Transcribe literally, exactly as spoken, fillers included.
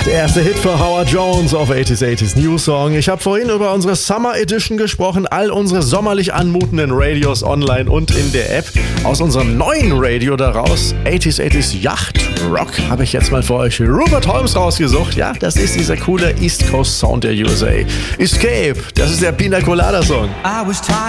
Der erste Hit für Howard Jones auf achtziger achtziger New Song. Ich habe vorhin über unsere Summer Edition gesprochen. All unsere sommerlich anmutenden Radios online und in der App. Aus unserem neuen Radio daraus, achtziger achtziger Yacht Rock, habe ich jetzt mal für euch Rupert Holmes rausgesucht. Ja, das ist dieser coole East Coast Sound der U S A. Escape, das ist der Pina Colada Song.